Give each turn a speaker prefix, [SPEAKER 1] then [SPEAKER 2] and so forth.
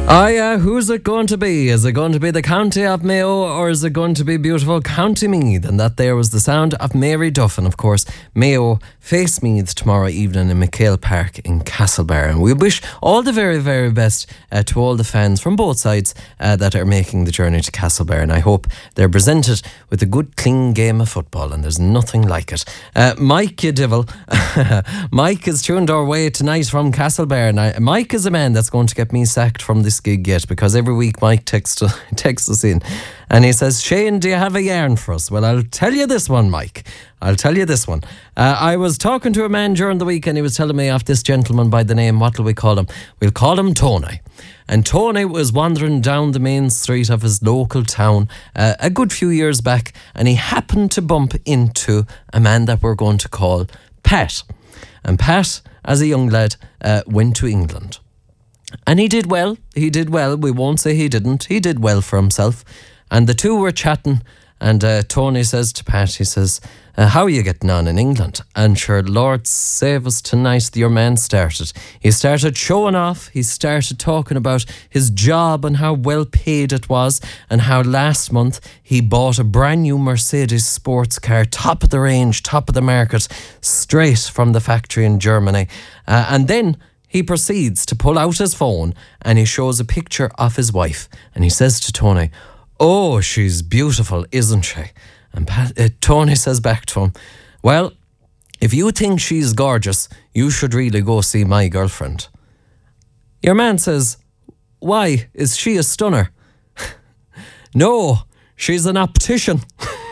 [SPEAKER 1] Oh yeah, who's it going to be? Is it going to be the County of Mayo or is it going to be beautiful County Meath? And that there was the sound of Mary Duff. And of course, Mayo face Meath tomorrow evening in McHale Park in Castlebar. And we wish all the very, very best to all the fans from both sides that are making the journey to Castlebar. And I hope they're presented with a good, clean game of football. And there's nothing like it. Mike, you devil. Mike is tuned our way tonight from Castlebar. And Mike is a man that's going to get me sacked from this gig yet, because every week Mike texts us in and he says, Shane, do you have a yarn for us? Well, I'll tell you this one, Mike. I'll tell you this one. I was talking to a man during the week and he was telling me of this gentleman by the name, what will we call him? We'll call him Tony. And Tony was wandering down the main street of his local town a good few years back, and he happened to bump into a man that we're going to call Pat. And Pat, as a young lad, went to England. And he did well. He did well. We won't say he didn't. He did well for himself. And the two were chatting. And Tony says to Pat, he says, how are you getting on in England? And sure, Lord save us tonight, your man started. He started showing off. He started talking about his job and how well paid it was, and how last month he bought a brand new Mercedes sports car, top of the range, top of the market, straight from the factory in Germany. And then he proceeds to pull out his phone and he shows a picture of his wife. And he says to Tony, oh, she's beautiful, isn't she? And Tony says back to him, well, if you think she's gorgeous, you should really go see my girlfriend. Your man says, why? Is she a stunner? No, she's an optician.